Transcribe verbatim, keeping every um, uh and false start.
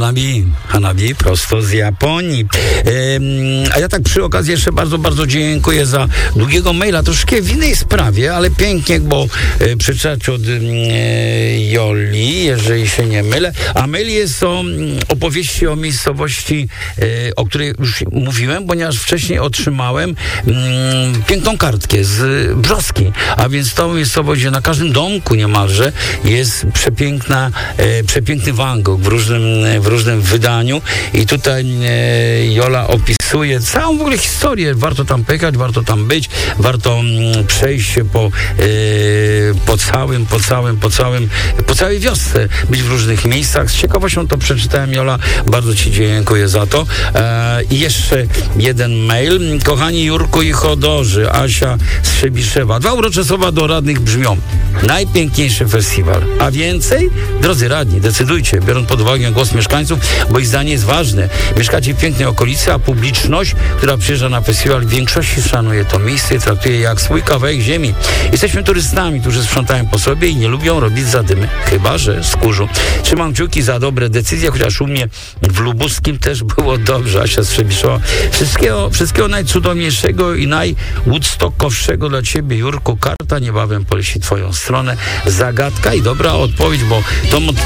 Hanabi, Hanabi prosto z Japonii. Ehm, a ja tak przy okazji jeszcze bardzo, bardzo dziękuję za długiego maila, troszkę w innej sprawie, ale pięknie, bo e, przeczytać od e, Joli, jeżeli się nie mylę. A mail jest o opowieści o miejscowości, e, o której już mówiłem, ponieważ wcześniej otrzymałem m, piękną kartkę z Brzoski, a więc to miejscowość, gdzie na każdym domku niemalże jest przepiękna, e, przepiękny Van Gogh w różnym, w różnym wydaniu i tutaj e, Jola opisuje całą w ogóle historię. Warto tam pojechać, warto tam być, warto m, przejść się po, e, po całym, po całym, po całym, po całej wiosce, być w różnych miejscach. Z ciekawością to przeczytałem, Jola, bardzo Ci dziękuję za to. E, I jeszcze jeden mail. Kochani Jurku i Chodorzy, Asia z Szybiszewa. Dwa urocze słowa do radnych brzmią: najpiękniejszy festiwal. A więcej? Drodzy radni, decydujcie, biorąc pod uwagę głos mieszkańców, bo ich zdanie jest ważne. Mieszkacie w pięknej okolicy, a publiczność, która przyjeżdża na festiwal, w większości szanuje to miejsce i traktuje je jak swój kawałek ziemi. Jesteśmy turystami, którzy sprzątają po sobie i nie lubią robić zadymy, chyba że z kurzu. Trzymam kciuki za dobre decyzje, chociaż u mnie w Lubuskim też było dobrze. Asia z Przebiszowa. Wszystkiego, wszystkiego najcudowniejszego i najwoodstockowszego dla Ciebie, Jurku. Karta niebawem poleci Twoją stronę. Zagadka i dobra odpowiedź, bo to